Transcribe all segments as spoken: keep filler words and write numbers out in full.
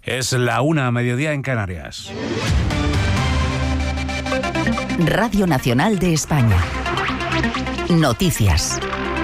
Es la una, mediodía en Canarias. Radio Nacional de España. Noticias.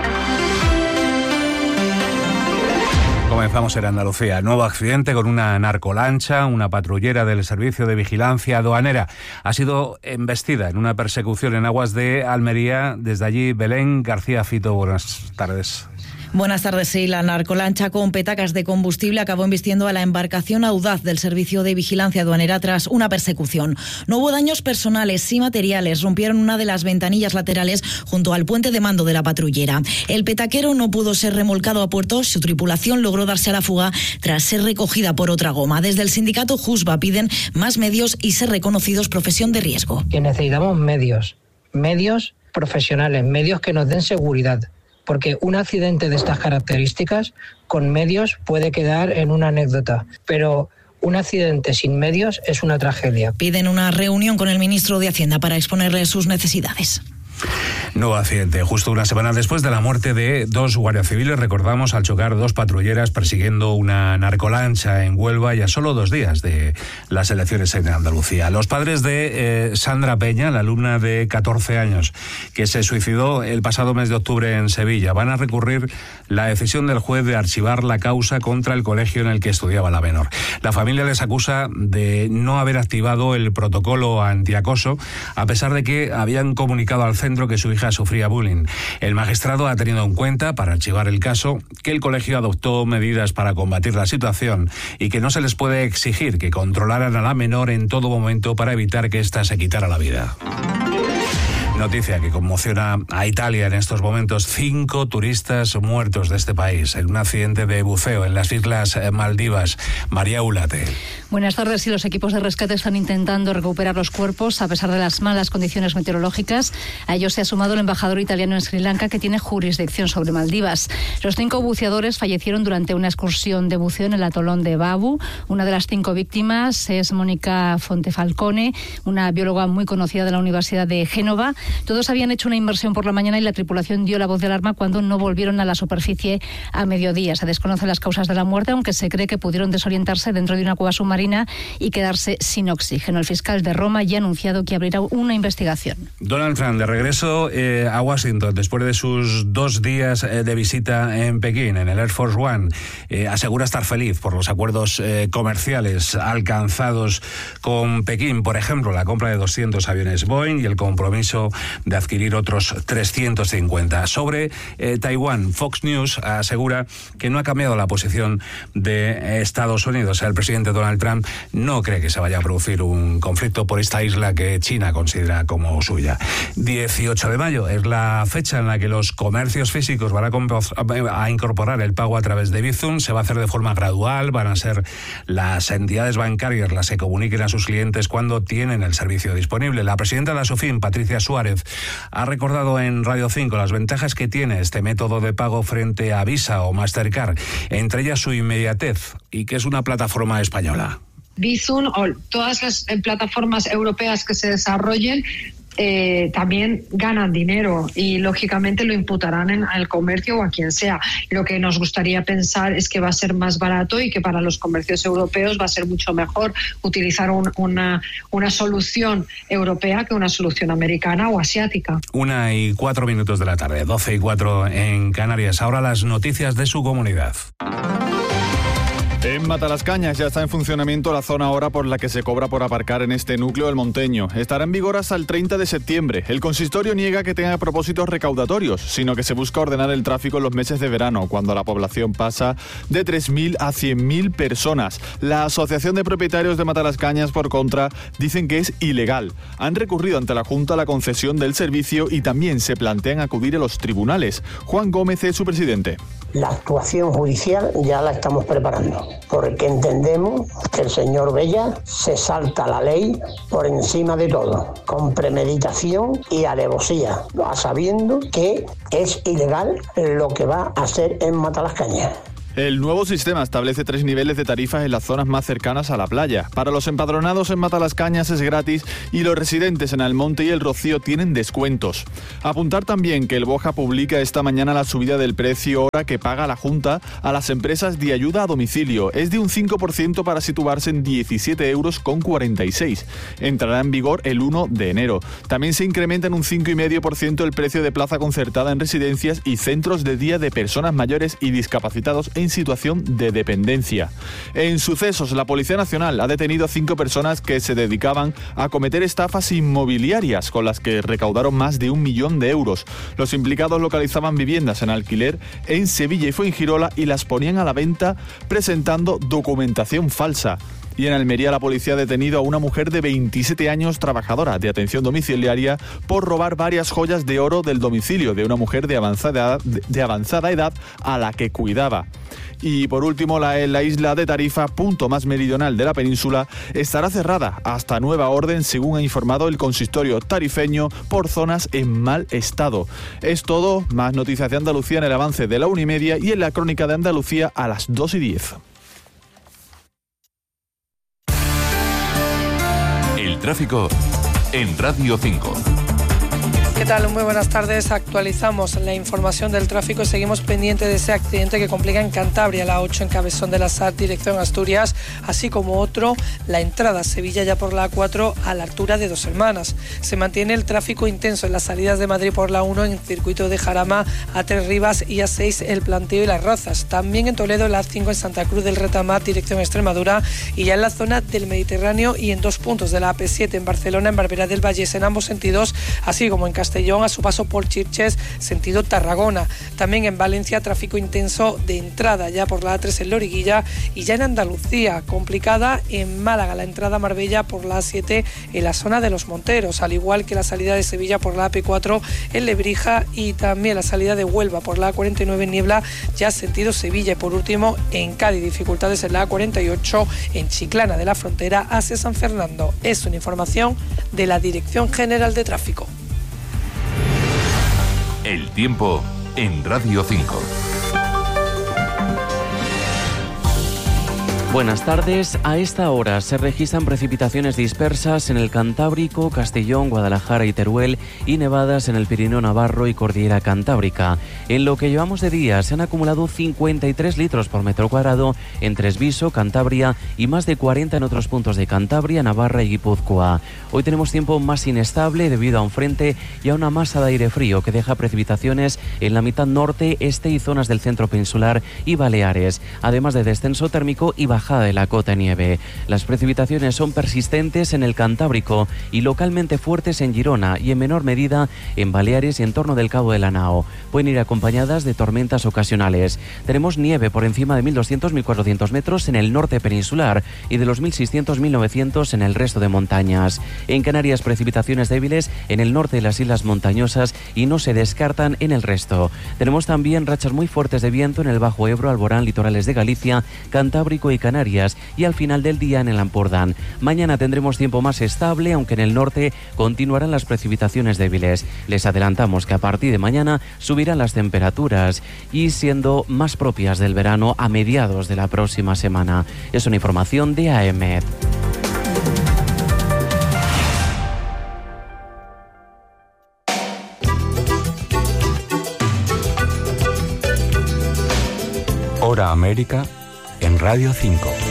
Comenzamos en Andalucía. Nuevo accidente con una narcolancha. Una patrullera del Servicio de Vigilancia Aduanera ha sido embestida en una persecución en aguas de Almería. Desde allí, Belén García Fito, buenas tardes. Buenas tardes. Sí, la narcolancha con petacas de combustible acabó embistiendo a la embarcación Audaz del Servicio de Vigilancia Aduanera tras una persecución. No hubo daños personales y materiales. Rompieron una de las ventanillas laterales junto al puente de mando de la patrullera. El petaquero no pudo ser remolcado a puerto. Su tripulación logró darse a la fuga tras ser recogida por otra goma. Desde el sindicato JUSBA piden más medios y ser reconocidos profesión de riesgo. Que necesitamos medios, medios profesionales, medios que nos den seguridad. Porque un accidente de estas características con medios puede quedar en una anécdota, pero un accidente sin medios es una tragedia. Piden una reunión con el ministro de Hacienda para exponerle sus necesidades. Nuevo accidente, justo una semana después de la muerte de dos guardias civiles, recordamos, al chocar dos patrulleras persiguiendo una narcolancha en Huelva y a solo dos días de las elecciones en Andalucía. Los padres de eh, Sandra Peña, la alumna de catorce años, que se suicidó el pasado mes de octubre en Sevilla, van a recurrir la decisión del juez de archivar la causa contra el colegio en el que estudiaba la menor. La familia les acusa de no haber activado el protocolo antiacoso, a pesar de que habían comunicado al centro que su hija sufría bullying. El magistrado ha tenido en cuenta, para archivar el caso, que el colegio adoptó medidas para combatir la situación y que no se les puede exigir que controlaran a la menor en todo momento para evitar que ésta se quitara la vida. Noticia que conmociona a Italia en estos momentos. Cinco turistas muertos de este país en un accidente de buceo en las Islas Maldivas. María Ulate. Buenas tardes. Sí, los equipos de rescate están intentando recuperar los cuerpos a pesar de las malas condiciones meteorológicas. A ellos se ha sumado el embajador italiano en Sri Lanka, que tiene jurisdicción sobre Maldivas. Los cinco buceadores fallecieron durante una excursión de buceo en el atolón de Babu. Una de las cinco víctimas es Mónica Fontefalcone, una bióloga muy conocida de la Universidad de Génova. Todos habían hecho una inmersión por la mañana y la tripulación dio la voz de alarma cuando no volvieron a la superficie a mediodía. Se desconocen las causas de la muerte, aunque se cree que pudieron desorientarse dentro de una cueva submarina y quedarse sin oxígeno. El fiscal de Roma ya ha anunciado que abrirá una investigación. Donald Trump de regreso eh, a Washington después de sus dos días eh, de visita en Pekín, en el Air Force One. Eh, asegura estar feliz por los acuerdos eh, comerciales alcanzados con Pekín. Por ejemplo, la compra de doscientos aviones Boeing y el compromiso de adquirir otros trescientos cincuenta. Sobre eh, Taiwán, Fox News asegura que no ha cambiado la posición de Estados Unidos. El presidente Donald Trump no cree que se vaya a producir un conflicto por esta isla que China considera como suya. dieciocho de mayo es la fecha en la que los comercios físicos van a, a incorporar el pago a través de Bizum. Se va a hacer de forma gradual, van a ser las entidades bancarias las que comuniquen a sus clientes cuando tienen el servicio disponible. La presidenta de la SOFIN, Patricia Suárez, ha recordado en Radio cinco las ventajas que tiene este método de pago frente a Visa o Mastercard, entre ellas su inmediatez y que es una plataforma española. Bizum o todas las plataformas europeas que se desarrollen Eh, también ganan dinero y lógicamente lo imputarán en al comercio o a quien sea. Lo que nos gustaría pensar es que va a ser más barato y que para los comercios europeos va a ser mucho mejor utilizar un, una, una solución europea que una solución americana o asiática. Una y cuatro minutos de la tarde, doce y cuatro en Canarias. Ahora las noticias de su comunidad. En Matalascañas ya está en funcionamiento la zona ahora por la que se cobra por aparcar en este núcleo del Monteño. Estará en vigor hasta el treinta de septiembre. El consistorio niega que tenga propósitos recaudatorios, sino que se busca ordenar el tráfico en los meses de verano, cuando la población pasa de tres mil a cien mil personas. La Asociación de Propietarios de Matalascañas, por contra, dicen que es ilegal. Han recurrido ante la Junta a la concesión del servicio y también se plantean acudir a los tribunales. Juan Gómez es su presidente. La actuación judicial ya la estamos preparando, porque entendemos que el señor Bella se salta la ley por encima de todo, con premeditación y alevosía, sabiendo que es ilegal lo que va a hacer en Matalascañas. El nuevo sistema establece tres niveles de tarifas en las zonas más cercanas a la playa. Para los empadronados en Matalascañas es gratis y los residentes en Almonte y El Rocío tienen descuentos. Apuntar también que el Boja publica esta mañana la subida del precio hora que paga la Junta a las empresas de ayuda a domicilio. Es de un cinco por ciento para situarse en diecisiete euros con cuarenta y seis. Entrará en vigor el uno de enero. También se incrementa en un cinco coma cinco por ciento el precio de plaza concertada en residencias y centros de día de personas mayores y discapacitados en situación de dependencia. En sucesos, la Policía Nacional ha detenido a cinco personas que se dedicaban a cometer estafas inmobiliarias con las que recaudaron más de un millón de euros. Los implicados localizaban viviendas en alquiler en Sevilla y Fuengirola y las ponían a la venta presentando documentación falsa. Y en Almería la policía ha detenido a una mujer de veintisiete años, trabajadora de atención domiciliaria, por robar varias joyas de oro del domicilio de una mujer de avanzada, de avanzada edad a la que cuidaba. Y por último, la, la isla de Tarifa, punto más meridional de la península, estará cerrada hasta nueva orden, según ha informado el consistorio tarifeño, por zonas en mal estado. Es todo. Más noticias de Andalucía en el avance de la una y media y en la crónica de Andalucía a las dos y diez. El tráfico en Radio cinco. ¿Qué tal? Muy buenas tardes. Actualizamos la información del tráfico. Seguimos pendiente de ese accidente que complica en Cantabria, la ocho en Cabezón de la Sar, dirección Asturias, así como otro, la entrada a Sevilla ya por la A cuatro a la altura de Dos Hermanas. Se mantiene el tráfico intenso en las salidas de Madrid por la uno en el circuito de Jarama, A tres Rivas y A seis El Planteo y Las Rozas. También en Toledo, la A cinco en Santa Cruz del Retamar, dirección Extremadura, y ya en la zona del Mediterráneo y en dos puntos de la A P siete en Barcelona, en Barberá del Vallés en ambos sentidos, así como en Castellón a su paso por Chirches, sentido Tarragona. También en Valencia, tráfico intenso de entrada ya por la A tres en Loriguilla, y ya en Andalucía, complicada en Málaga, la entrada a Marbella por la A siete en la zona de Los Monteros, al igual que la salida de Sevilla por la A P cuatro en Lebrija, y también la salida de Huelva por la A cuarenta y nueve en Niebla, ya sentido Sevilla. Y por último, en Cádiz, dificultades en la A cuarenta y ocho en Chiclana de la Frontera hacia San Fernando. Es una información de la Dirección General de Tráfico. El tiempo en Radio cinco. Buenas tardes. A esta hora se registran precipitaciones dispersas en el Cantábrico, Castellón, Guadalajara y Teruel, y nevadas en el Pirineo Navarro y Cordillera Cantábrica. En lo que llevamos de día se han acumulado cincuenta y tres litros por metro cuadrado en Tresviso, Cantabria, y más de cuarenta en otros puntos de Cantabria, Navarra y Guipúzcoa. Hoy tenemos tiempo más inestable debido a un frente y a una masa de aire frío que deja precipitaciones en la mitad norte, este y zonas del centro peninsular y Baleares, además de descenso térmico y bajada de la cota nieve. Las precipitaciones son persistentes en el Cantábrico y localmente fuertes en Girona y en menor medida en Baleares y en torno del Cabo de la Nao. Pueden ir acompañadas de tormentas ocasionales. Tenemos nieve por encima de mil doscientos a mil cuatrocientos metros en el norte peninsular y de los mil seiscientos a mil novecientos en el resto de montañas. En Canarias, precipitaciones débiles en el norte de las islas montañosas y no se descartan en el resto. Tenemos también rachas muy fuertes de viento en el Bajo Ebro, Alborán, litorales de Galicia, Cantábrico y Canarias, y al final del día en el Ampurdán. Mañana tendremos tiempo más estable, aunque en el norte continuarán las precipitaciones débiles. Les adelantamos que a partir de mañana subirán las temperaturas y siendo más propias del verano a mediados de la próxima semana. Es una información de A E M E D. Hora América en Radio cinco.